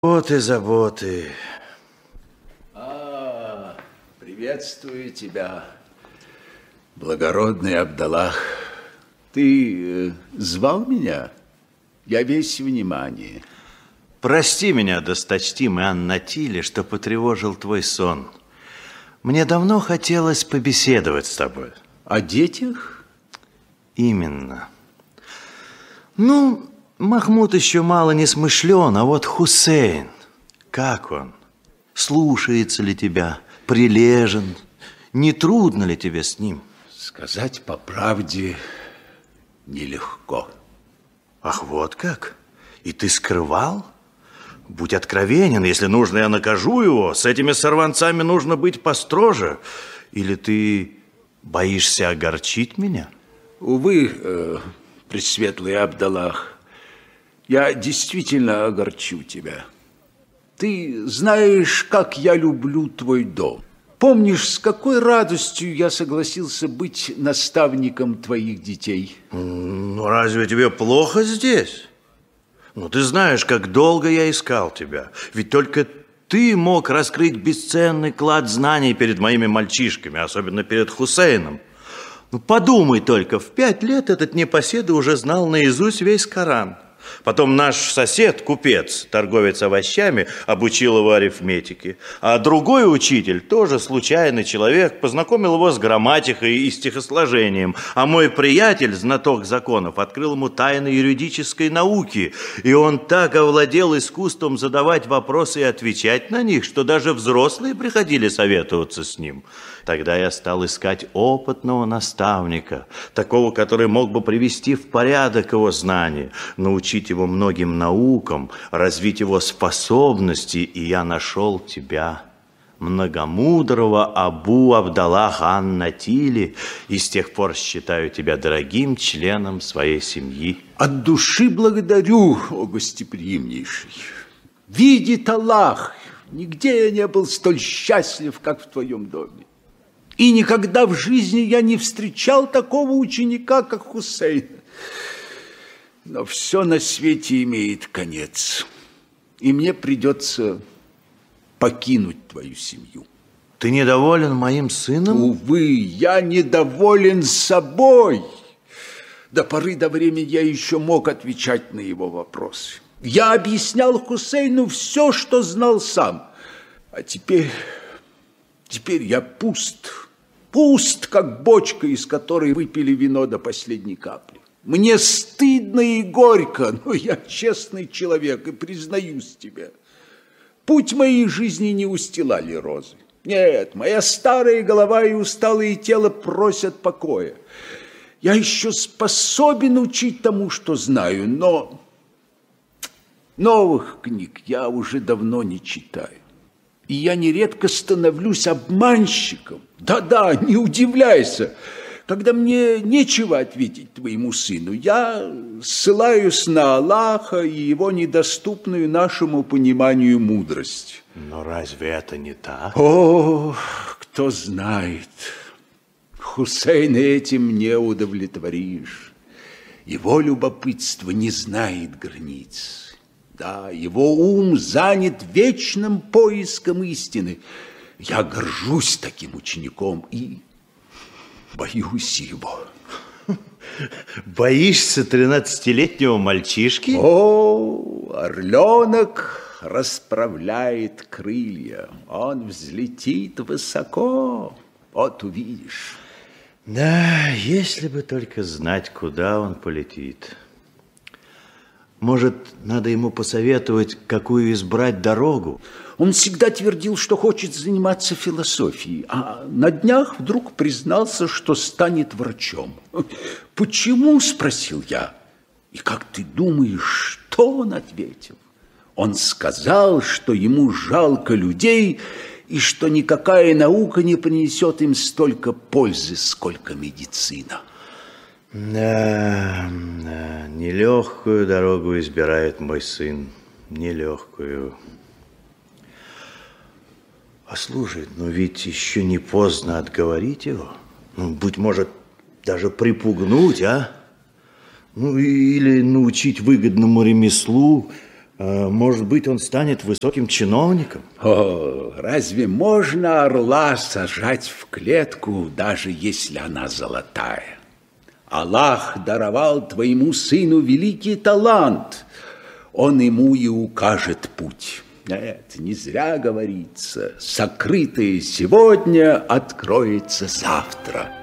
Вот и заботы. Приветствую тебя, благородный Абдаллах. Ты звал меня? Я весь внимание. Прости меня, досточтимый Ан-Натиль, что потревожил твой сон. Мне давно хотелось побеседовать с тобой. О детях? Именно. Ну, Махмуд еще мало не смышлен, а вот Хусейн, как он? Слушается ли тебя? Прилежен? Не трудно ли тебе с ним? Сказать по правде нелегко. Ах, вот как? И ты скрывал? Будь откровенен, если нужно, я накажу его. С этими сорванцами нужно быть построже. Или ты боишься огорчить меня? Увы, пресветлый Абдаллах, я действительно огорчу тебя. Ты знаешь, как я люблю твой дом. Помнишь, с какой радостью я согласился быть наставником твоих детей? Ну, разве тебе плохо здесь? Ну, ты знаешь, как долго я искал тебя. Ведь только ты мог раскрыть бесценный клад знаний перед моими мальчишками, особенно перед Хусейном. Ну, подумай только, в 5 лет этот непоседа уже знал наизусть весь Коран. Потом наш сосед, купец, торговец овощами, обучил его арифметике. А другой учитель, тоже случайный человек, познакомил его с грамматикой и стихосложением. А мой приятель, знаток законов, открыл ему тайны юридической науки. И он так овладел искусством задавать вопросы и отвечать на них, что даже взрослые приходили советоваться с ним. Тогда я стал искать опытного наставника, такого, который мог бы привести в порядок его знания, научить его многим наукам, развить его способности, и я нашел тебя, многомудрого Абу Абдаллах Ан-Натили, и с тех пор считаю тебя дорогим членом своей семьи. От души благодарю, о гостеприимнейший. Видит Аллах, нигде я не был столь счастлив, как в твоем доме. И никогда в жизни я не встречал такого ученика, как Хусейн. Но все на свете имеет конец. И мне придется покинуть твою семью. Ты недоволен моим сыном? Увы, я недоволен собой. До поры до времени я еще мог отвечать на его вопросы. Я объяснял Хусейну все, что знал сам. А теперь я пуст. Пуст, как бочка, из которой выпили вино до последней капли. Мне стыдно и горько, но я честный человек и признаюсь тебе. Путь моей жизни не устилали розы. Нет, моя старая голова и усталое тело просят покоя. Я еще способен учить тому, что знаю, но новых книг я уже давно не читаю. И я нередко становлюсь обманщиком. Да-да, не удивляйся. Когда мне нечего ответить твоему сыну, я ссылаюсь на Аллаха и его недоступную нашему пониманию мудрость. Но разве это не так? О, кто знает. Хусейна этим не удовлетворишь. Его любопытство не знает границ. Да, его ум занят вечным поиском истины. Я горжусь таким учеником и боюсь его. Боишься 13-летнего мальчишки? О, орленок расправляет крылья. Он взлетит высоко. Вот увидишь. Да, если бы только знать, куда он полетит. Может, надо ему посоветовать, какую избрать дорогу? Он всегда твердил, что хочет заниматься философией, а на днях вдруг признался, что станет врачом. «Почему?» – спросил я. И как ты думаешь, что он ответил? Он сказал, что ему жалко людей и что никакая наука не принесет им столько пользы, сколько медицина. Да, нелегкую дорогу избирает мой сын, нелегкую. А слушай, ну ведь еще не поздно отговорить его. Ну, быть может, даже припугнуть, а? Ну, или научить выгодному ремеслу, Может быть, он станет высоким чиновником? О, разве можно орла сажать в клетку, даже если она золотая? Аллах даровал твоему сыну великий талант. Он ему и укажет путь. Нет, не зря говорится, сокрытое сегодня откроется завтра.